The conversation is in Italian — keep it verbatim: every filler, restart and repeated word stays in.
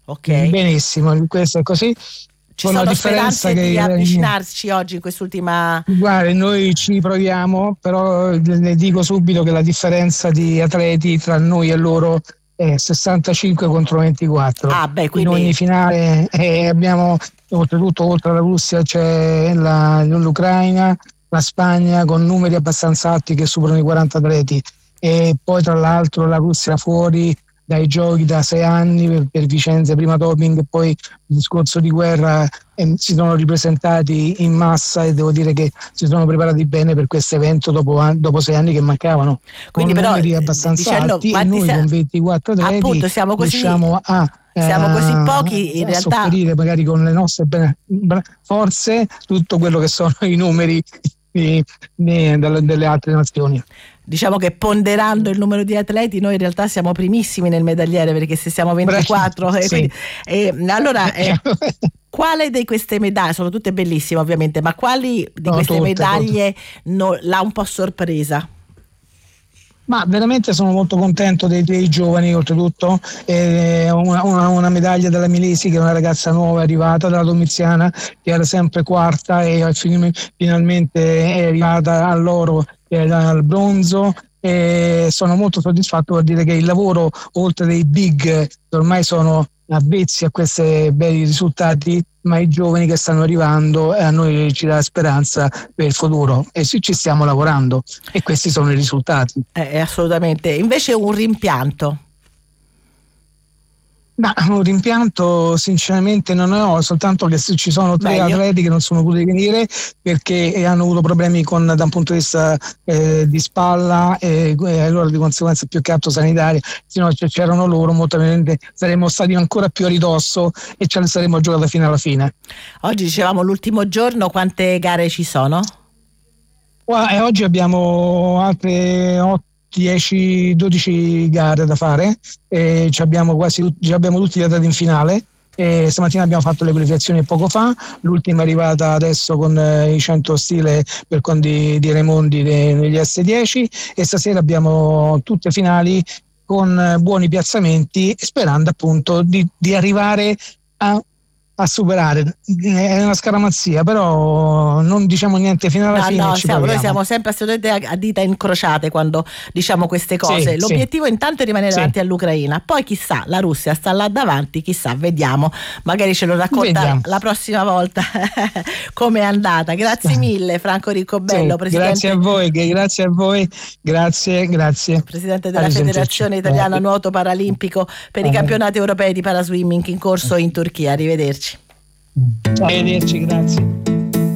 Ok. Benissimo, questo è così. Ci sono la speranze che, di avvicinarci oggi in quest'ultima... Guarda, noi ci proviamo, però le dico subito che la differenza di atleti tra noi e loro è sessantacinque contro ventiquattro. Ah, beh, quindi... In ogni finale eh, abbiamo, oltretutto oltre alla Russia c'è la, l'Ucraina, la Spagna con numeri abbastanza alti che superano i quaranta atleti, e poi tra l'altro la Russia fuori dai giochi da sei anni per, per vicende prima doping e poi il discorso di guerra, eh, si sono ripresentati in massa e devo dire che si sono preparati bene per questo evento dopo, dopo sei anni che mancavano. Quindi con però, numeri abbastanza dicendo, alti, e noi sia... con ventiquattro atleti appunto, siamo così, riusciamo a siamo così eh, pochi in a realtà sopperire magari con le nostre forze tutto quello che sono i numeri di, di, delle, delle altre nazioni. Diciamo che ponderando il numero di atleti noi in realtà siamo primissimi nel medagliere, perché se siamo ventiquattro Beh, eh, sì. quindi, eh, allora eh, quale di queste medaglie, sono tutte bellissime ovviamente, ma quali di no, queste tutte, medaglie no, l'ha un po' sorpresa? Ma veramente sono molto contento dei, dei giovani, oltretutto eh, una, una, una medaglia della Milesi, che è una ragazza nuova, è arrivata dalla Domiziana, che era sempre quarta e finalmente è arrivata all'oro, che era al bronzo, e sono molto soddisfatto per dire che il lavoro, oltre dei big che ormai sono avvezzi a questi bei risultati, ma i giovani che stanno arrivando, e a noi ci dà speranza per il futuro, e sì, ci stiamo lavorando e questi sono i risultati. Eh, assolutamente. Invece un rimpianto? Ma un rimpianto sinceramente non ne ho, soltanto che ci sono tre Meglio. atleti che non sono potuti venire perché hanno avuto problemi con, da un punto di vista eh, di spalla, e, e allora di conseguenza più che altro sanitaria, se no c'erano loro, molto probabilmente saremmo stati ancora più a ridosso e ce ne saremmo giocati fino alla fine. Oggi dicevamo l'ultimo giorno, quante gare ci sono? E oggi abbiamo altre otto dieci dodici gare da fare, e ci abbiamo quasi già abbiamo tutti gli atleti in finale, e stamattina abbiamo fatto le qualificazioni poco fa, l'ultima è arrivata adesso con eh, i cento stile per conto di, di Raimondi de, negli S dieci, e stasera abbiamo tutte finali con eh, buoni piazzamenti, sperando appunto di, di arrivare a a superare. È una scaramanzia, però non diciamo niente fino alla no, fine. No, ci siamo, noi proviamo. siamo sempre assolutamente a dita incrociate quando diciamo queste cose. Sì, L'obiettivo sì. intanto è rimanere sì. davanti all'Ucraina, poi chissà, la Russia sta là davanti, chissà, vediamo, magari ce lo racconta Vediamo. la prossima volta come è andata. Grazie mille Franco Riccobello, sì, presidente. Grazie a voi, grazie a voi, grazie, grazie. Presidente della Federazione Italiana eh. Nuoto Paralimpico per eh. i campionati europei di paraswimming in corso in Turchia. Arrivederci. Arrivederci, grazie.